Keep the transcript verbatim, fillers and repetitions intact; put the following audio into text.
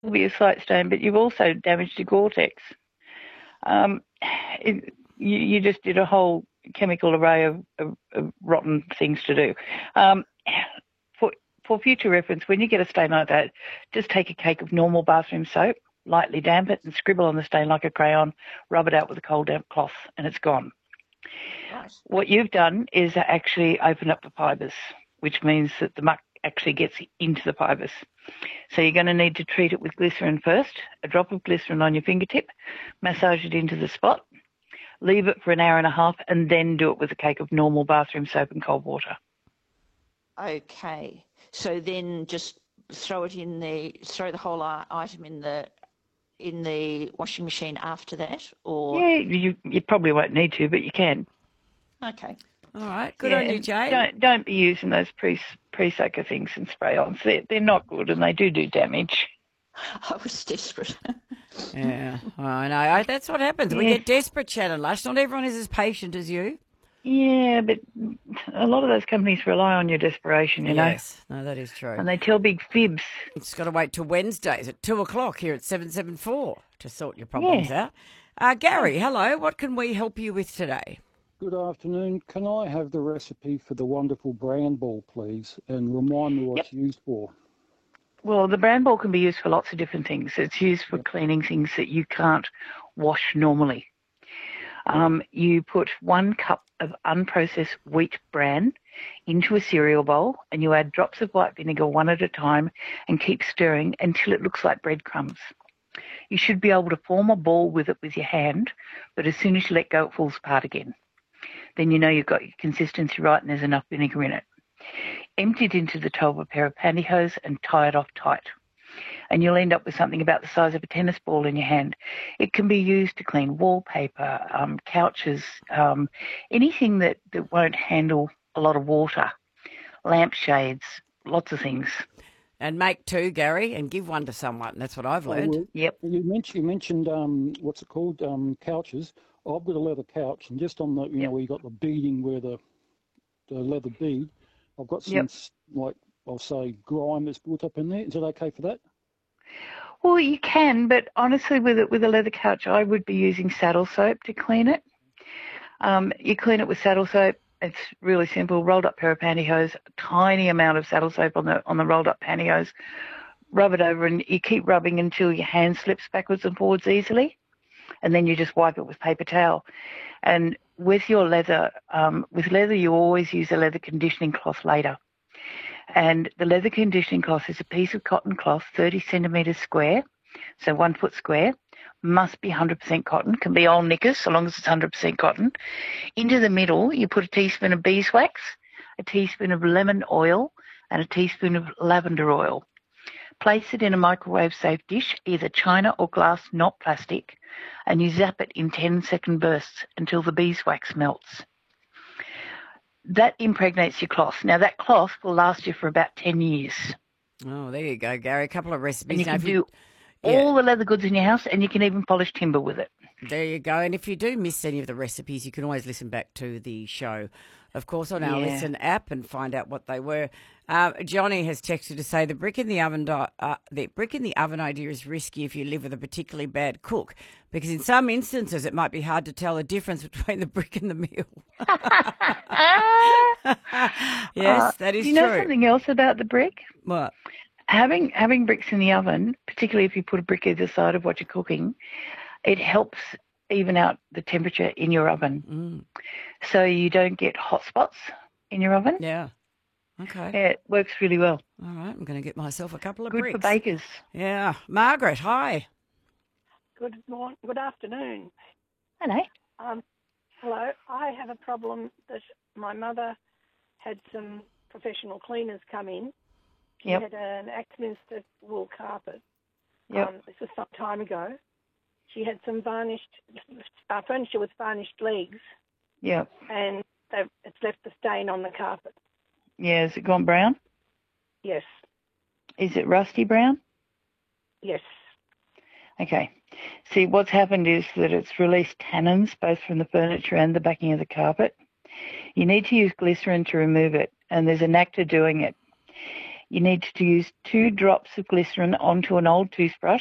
will be a slight stain, but you've also damaged your Gore-Tex. Um, it, you, you just did a whole chemical array of, of, of rotten things to do. Um, for, for future reference, when you get a stain like that, just take a cake of normal bathroom soap, lightly damp it, and scribble on the stain like a crayon, rub it out with a cold damp cloth, and it's gone. Right. What you've done is actually open up the fibres, which means that the muck actually gets into the fibres. So you're going to need to treat it with glycerin first, a drop of glycerin on your fingertip, massage it into the spot, leave it for an hour and a half, and then do it with a cake of normal bathroom soap and cold water. Okay. So then just throw it in the throw the whole item in the in the washing machine after that, or Yeah, you you probably won't need to, but you can. okay. All right. Good Yeah, on you, and Jane. don't don't be using those pre pre-soaker things and spray-ons. They're, they're not good, and they do do damage. I was desperate. Yeah, I know. I, that's what happens. We Yeah. get desperate, Shannon Lush. Not everyone is as patient as you. Yeah, but a lot of those companies rely on your desperation, you know, Yes, no, that is true. and they tell big fibs. It's got to wait till Wednesdays at two o'clock here at seven seven four to sort your problems Yeah. out. Uh, Gary, hello. What can we help you with today? Good afternoon. Can I have the recipe for the wonderful bran ball, please, and remind me what Yep. it's used for? Well, the bran ball can be used for lots of different things. It's used for cleaning things that you can't wash normally. Um, you put one cup of unprocessed wheat bran into a cereal bowl, and you add drops of white vinegar one at a time and keep stirring until it looks like breadcrumbs. You should be able to form a ball with it with your hand, but as soon as you let go, it falls apart again. Then you know you've got your consistency right and there's enough vinegar in it. Empty it into the toe of a pair of pantyhose and tie it off tight. And you'll end up with something about the size of a tennis ball in your hand. It can be used to clean wallpaper, um, couches, um, anything that, that won't handle a lot of water, lampshades, lots of things. And make two, Gary, and give one to someone. That's what I've learned. Oh, well, Yep. you mentioned, you mentioned um, what's it called? Um, couches. I've got a leather couch, and just on the, you Yep. know, where you got the beading where the, the leather bead, I've got some, Yep. like, I'll say, grime that's built up in there. Is it okay for that? Well, you can, but honestly, with it with a leather couch, I would be using saddle soap to clean it. Um, you clean it with saddle soap. It's really simple. Rolled up pair of pantyhose, a tiny amount of saddle soap on the on the rolled up pantyhose. Rub it over, and you keep rubbing until your hand slips backwards and forwards easily, and then you just wipe it with paper towel. And with your leather, um, with leather, you always use a leather conditioning cloth later. And the leather conditioning cloth is a piece of cotton cloth, thirty centimetres square, so one foot square, must be one hundred percent cotton, can be old knickers so long as it's one hundred percent cotton. Into the middle, you put a teaspoon of beeswax, a teaspoon of lemon oil, and a teaspoon of lavender oil. Place it in a microwave-safe dish, either china or glass, not plastic, and you zap it in ten-second bursts until the beeswax melts. That impregnates your cloth. Now, that cloth will last you for about ten years. Oh, there you go, Gary. A couple of recipes. And you Now, can if you- do yeah. all the leather goods in your house, and you can even polish timber with it. There you go. And if you do miss any of the recipes, you can always listen back to the show, of course, on our Yeah. Listen app and find out what they were. Uh, Johnny has texted to say the brick in the oven di- uh, the brick in the oven idea is risky if you live with a particularly bad cook, because in some instances it might be hard to tell the difference between the brick and the meal. Yes, Uh, that is you know true. something else about the brick? What? Having having bricks in the oven, particularly if you put a brick either side of what you're cooking, it helps even out the temperature in your oven, Mm, so you don't get hot spots in your oven. yeah. Okay. Yeah, it works really well. All right. I'm going to get myself a couple of Good bricks. for bakers. Yeah. Margaret, hi. Good morning, good afternoon. Hello. Um, hello, I have a problem that my mother had some professional cleaners come in. She Yep. had an Axminster wool carpet. Yep. Um, this was some time ago. She had some varnished, uh, furniture with varnished legs, Yep. and they've, it's left the stain on the carpet. Yeah. Has it gone brown? Yes, Is it rusty brown? yes. Okay. See, what's happened is that it's released tannins both from the furniture and the backing of the carpet. You need to use glycerin to remove it, and there's a knack to doing it. you need to use two drops of glycerin onto an old toothbrush